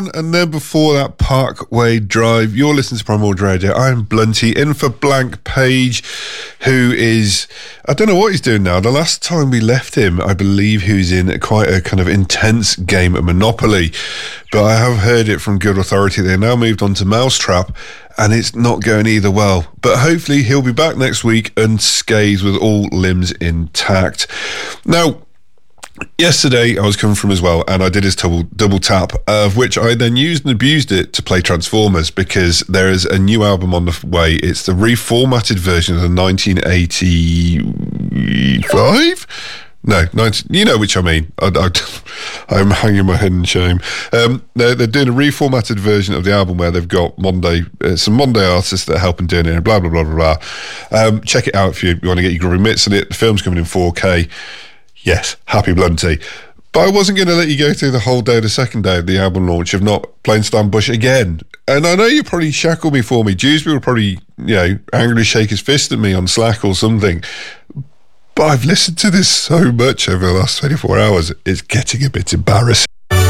Down, and then before that, Parkway Drive. You're listening to Prime Audio Radio. I'm Blunty, in for Blank Page, who is, I don't know what he's doing now. The last time we left him, I believe he was in quite a kind of intense game of Monopoly, but I have heard it from good authority. They now moved on to Mousetrap, and it's not going either well. But hopefully he'll be back next week unscathed with all limbs intact. Now, yesterday I was coming from as well, and I did his double tap, of which I then used and abused it to play Transformers, because there is a new album on the way. It's the reformatted version of the 1985? No, 19, you know which I mean. I'm hanging my head in shame. They're doing a reformatted version of the album where they've got some Monday artists that are helping doing it, and blah, blah, blah, blah, blah. Check it out if you want to get your grubby mitts on it. The film's coming in 4K. Yes, happy Blunty. But I wasn't going to let you go through the whole day, the second day of the album launch, of not playing Stan Bush again. And I know you probably shackle me for me. Dewsbury will probably, angrily shake his fist at me on Slack or something. But I've listened to this so much over the last 24 hours, it's getting a bit embarrassing.